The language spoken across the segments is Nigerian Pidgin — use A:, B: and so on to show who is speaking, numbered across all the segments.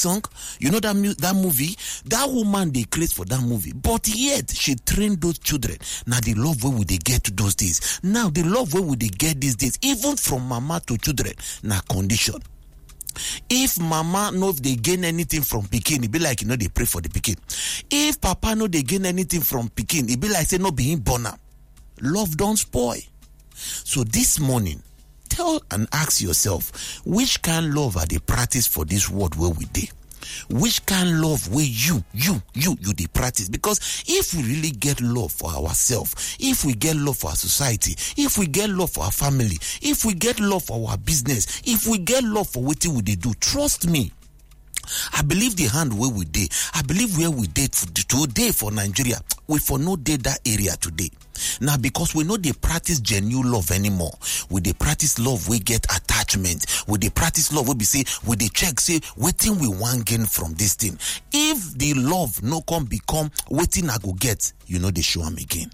A: song, you know that movie, that woman they create for that movie, but yet she trained those children. Now the love where would they get to those days? Now the love where would they get these days? Even from mama to children, now condition. If mama know if they gain anything from pikin, it be like they pray for the pikin. If papa know they gain anything from pikin, it be like say no being born up. Love don't spoil. So this morning, tell and ask yourself, which kind of love are they practice for this world where we dey? Which kind of love where you they practice? Because if we really get love for ourselves, if we get love for our society, if we get love for our family, if we get love for our business, if we get love for what we they do, trust me, I believe the hand where we dey, I believe where we dey today for Nigeria, we for no day that area today. Now, because we know they practice genuine love anymore. We they practice love, we get attachment. We they practice love, we be say, we they check, say, waiting we want gain from this thing. If the love no come become waiting I go get, they show them again.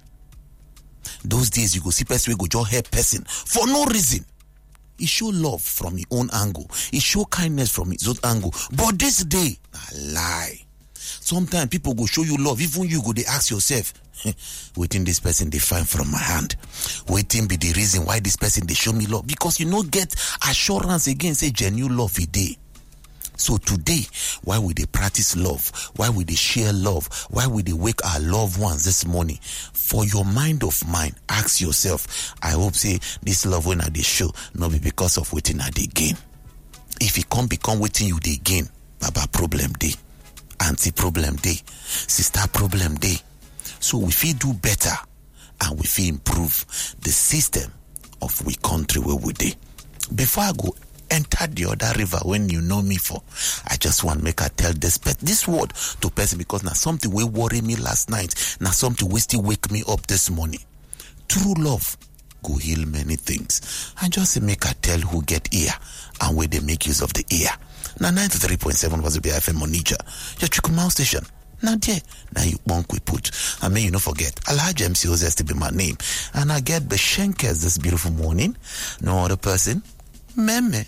A: Those days you go see person, we go just help person for no reason. He show love from his own angle. He show kindness from his own angle. But this day, a lie. Sometimes people go show you love. Even you go, they ask yourself, waiting this person they find from my hand. Waiting be the reason why this person they show me love. Because you get assurance again, say genuine love a day. So today, why would they practice love? Why would they share love? Why would they wake our loved ones this morning? For your mind of mine, ask yourself, I hope say this love when I they show, not be because of waiting I they gain. If it can't become waiting you they gain, Baba problem day, auntie problem day, sister problem day. So we feel do better and we feel improve the system of we country where we dey. Before I go enter the other river when you know me for, I just want make I tell this word to person because now something will worry me last night, now something will still wake me up this morning. True love go heal many things. I just say make I tell who get ear and where they make use of the ear. Now 93.7 was the BFM Onitsha, your Chukwuma station. Now there, now you won't we put. I mean, you don't forget, Alhaji MC Ozes to be my name. And I get the Shenkers this beautiful morning. No other person. Meme.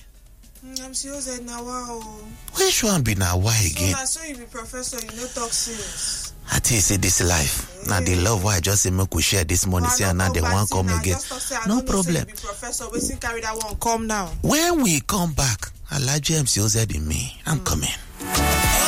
B: MC Ozes now wow.
A: Which one be now why again?
B: So you be professor, you no talk serious.
A: I tell you, say this life. Now they love why I just say make we share this morning. Say now they won't come again. No problem.
B: You be professor, we still carry that one. Come now.
A: When we come back, Alhaji MC Ozes in me. I'm coming.